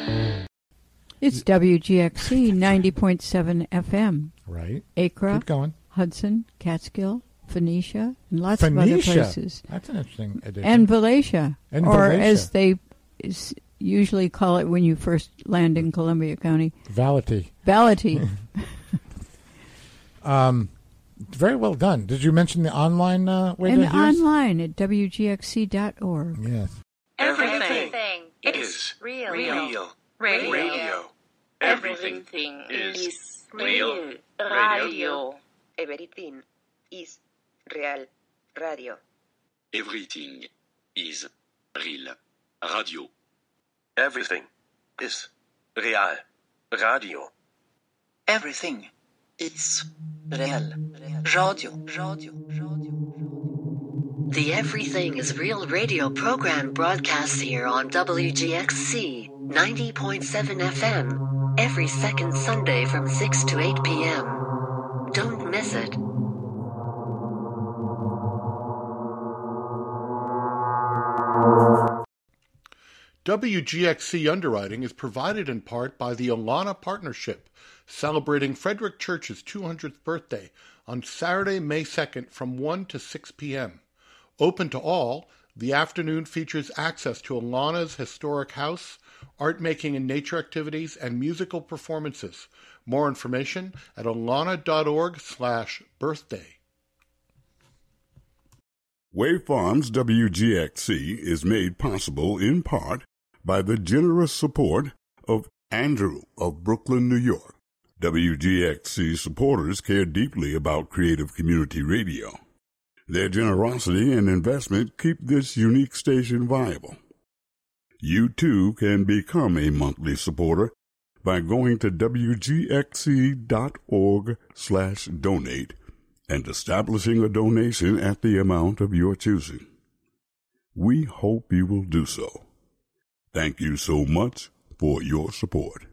It's WGXC 90.7 FM. Right. Acra, Keep going. Hudson, Catskill, Phoenicia, and lots of other places. That's an interesting addition. And Valatia. And or Valatia. as they usually call it when you first land in Columbia County. Valatie. Valatie. Very well done. Did you mention the online way and to hear us? online at WGXC.org. Yes. Everything is real. Radio. Everything is real. Radio. Everything is real. Radio. Everything is real. Radio. Everything is real. Radio. Everything is real. Radio. The Everything is Real radio program broadcasts here on WGXC 90.7 FM every second Sunday from 6 to 8 p.m. Don't miss it. WGXC underwriting is provided in part by the Alana Partnership, celebrating Frederick Church's 200th birthday on Saturday, May 2nd from 1 to 6 p.m. Open to all, the afternoon features access to Alana's historic house, art-making and nature activities, and musical performances. More information at alana.org/birthday. Wave Farms WGXC is made possible in part by the generous support of Andrew of Brooklyn, New York. WGXC supporters care deeply about creative community radio. Their generosity and investment keep this unique station viable. You too can become a monthly supporter by going to WGXC.org/donate and establishing a donation at the amount of your choosing. We hope you will do so. Thank you so much for your support.